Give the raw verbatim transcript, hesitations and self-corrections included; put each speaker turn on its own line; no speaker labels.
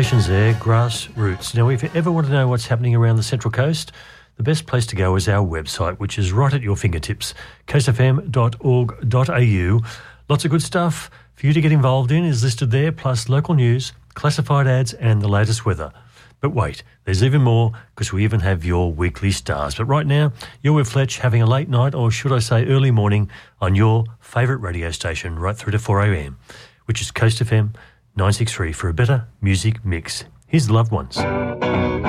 station's there, Grassroots. Now, if you ever want to know what's happening around the Central Coast, the best place to go is our website, which is right at your fingertips, coast f m dot org dot a u. Lots of good stuff for you to get involved in is listed there, plus local news, classified ads and the latest weather. But wait, there's even more, because we even have your weekly stars. But right now, you're with Fletch having a late night, or should I say early morning, on your favourite radio station right through to four a m, which is Coast F M nine six three for a better music mix. Here's the Loved Ones.